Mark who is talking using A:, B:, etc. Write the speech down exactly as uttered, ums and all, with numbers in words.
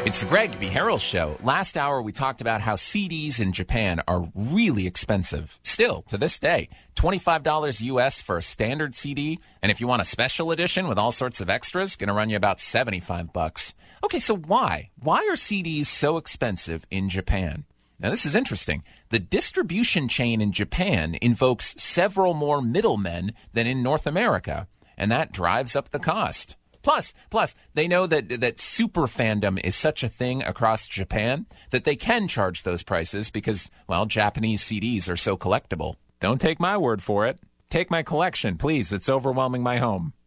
A: It's the Greg V. Harrell Show. Last hour, we talked about how C Ds in Japan are really expensive. Still, to this day, twenty-five dollars U S for a standard C D. And if you want a special edition with all sorts of extras, going to run you about seventy-five bucks. Okay, so why? Why are C Ds so expensive in Japan? Now, this is interesting. The distribution chain in Japan invokes several more middlemen than in North America, and that drives up the cost. Plus, plus, they know that that super fandom is such a thing across Japan that they can charge those prices because, well, Japanese C Ds are so collectible. Don't take my word for it. Take my collection, please. It's overwhelming my home.